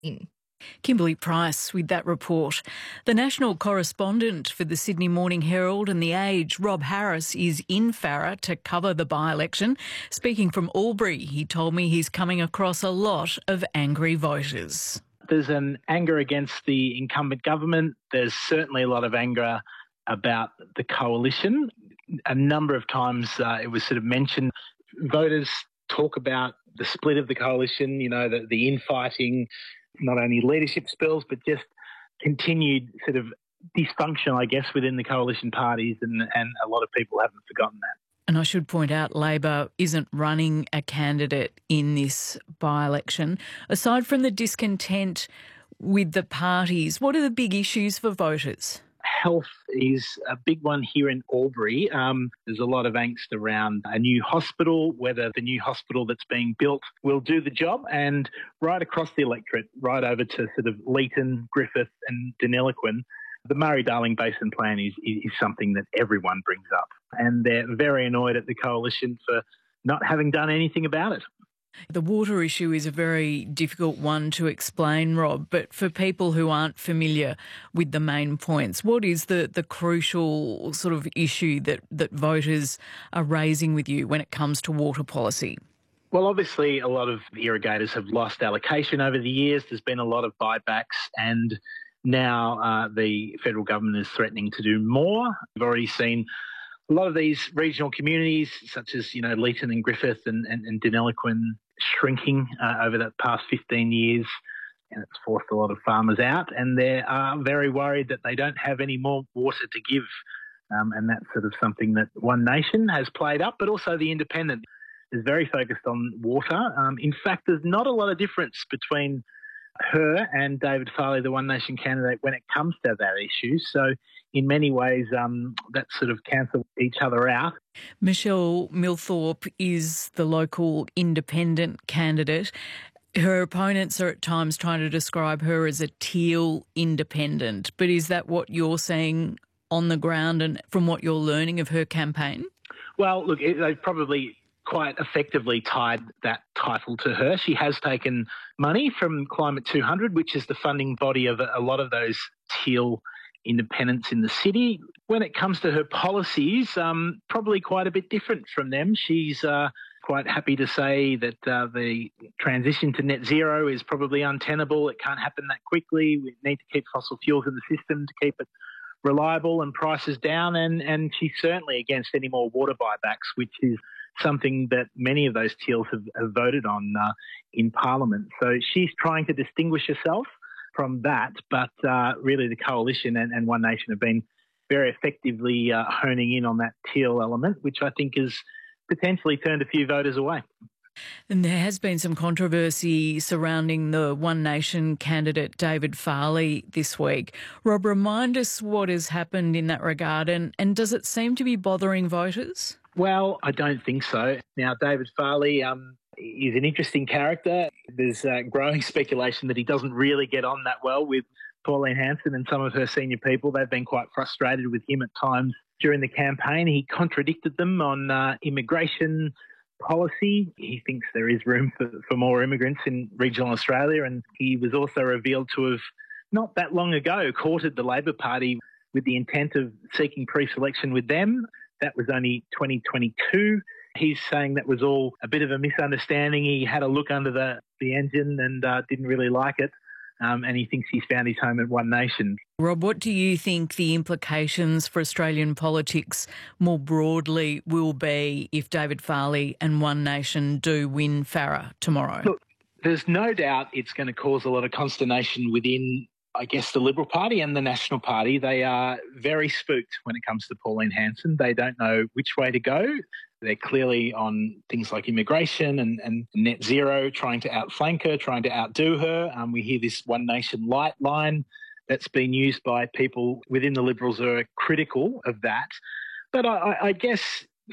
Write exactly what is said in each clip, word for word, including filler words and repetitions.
Kimberly Price with that report. The national correspondent for the Sydney Morning Herald and The Age, Rob Harris, is in Farrer to cover the by-election. Speaking from Albury, he told me he's coming across a lot of angry voters. There's an anger against the incumbent government. There's certainly a lot of anger about the coalition. A number of times uh, it was sort of mentioned. Voters talk about the split of the coalition, you know, the, the infighting, not only leadership spills, but just continued sort of dysfunction, I guess, within the coalition parties, and, and a lot of people haven't forgotten that. And I should point out, Labor isn't running a candidate in this by-election. Aside from the discontent with the parties, what are the big issues for voters? Health is a big one here in Albury. Um, there's a lot of angst around a new hospital, whether the new hospital that's being built will do the job, and right across the electorate, right over to sort of Leeton, Griffith and Deniliquin, the Murray-Darling Basin Plan is, is something that everyone brings up, and they're very annoyed at the coalition for not having done anything about it. The water issue is a very difficult one to explain, Rob, but for people who aren't familiar with the main points, what is the, the crucial sort of issue that, that voters are raising with you when it comes to water policy? Well, obviously, a lot of irrigators have lost allocation over the years. There's been a lot of buybacks, and now uh, the federal government is threatening to do more. We've already seen a lot of these regional communities, such as, you know, Leeton and Griffith and, and, and Deniliquin, shrinking uh, over the past fifteen years, and it's forced a lot of farmers out, and they are very worried that they don't have any more water to give. Um, and that's sort of something that One Nation has played up, but also the Independent is very focused on water. Um, in fact, there's not a lot of difference between her and David Farley, the One Nation candidate, when it comes to that issue. So in many ways, um, that sort of cancel each other out. Michelle Milthorpe is the local independent candidate. Her opponents are at times trying to describe her as a teal independent, but is that what you're seeing on the ground and from what you're learning of her campaign? Well, look, they've probably quite effectively tied that title to her. She has taken money from Climate two hundred, which is the funding body of a lot of those teal independents in the city. When it comes to her policies, um, probably quite a bit different from them. She's uh, quite happy to say that uh, the transition to net zero is probably untenable. It can't happen that quickly. We need to keep fossil fuels in the system to keep it reliable and prices down. And, and she's certainly against any more water buybacks, which is something that many of those teals have, have voted on uh, in Parliament. So she's trying to distinguish herself from that, but uh, really the Coalition and, and One Nation have been very effectively uh, honing in on that teal element, which I think has potentially turned a few voters away. And there has been some controversy surrounding the One Nation candidate David Farley this week. Rob, remind us what has happened in that regard, and, and does it seem to be bothering voters? Well, I don't think so. Now, David Farley um, is an interesting character. There's uh, growing speculation that he doesn't really get on that well with Pauline Hanson and some of her senior people. They've been quite frustrated with him at times during the campaign. He contradicted them on uh, immigration policy. He thinks there is room for, for more immigrants in regional Australia, and he was also revealed to have, not that long ago, courted the Labor Party with the intent of seeking pre-selection with them. That was only twenty twenty-two. He's saying that was all a bit of a misunderstanding. He had a look under the, the engine and uh, didn't really like it, um, and he thinks he's found his home at One Nation. Rob, what do you think the implications for Australian politics more broadly will be if David Farley and One Nation do win Farrer tomorrow? Look, there's no doubt it's going to cause a lot of consternation within, I guess, the Liberal Party and the National Party. They are very spooked when it comes to Pauline Hanson. They don't know which way to go. They're clearly on things like immigration and, and net zero, trying to outflank her, trying to outdo her. Um, we hear this One Nation light line that's been used by people within the Liberals who are critical of that. But I, I guess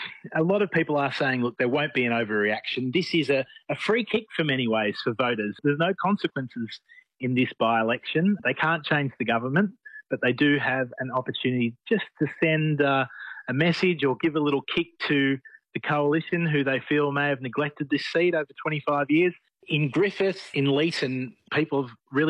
a lot of people are saying, look, there won't be an overreaction. This is a, a free kick for many ways for voters. There's no consequences in this by-election. They can't change the government, but they do have an opportunity just to send uh, a message or give a little kick to the Coalition, who they feel may have neglected this seat over twenty-five years. in Griffith, in Leeton, people have really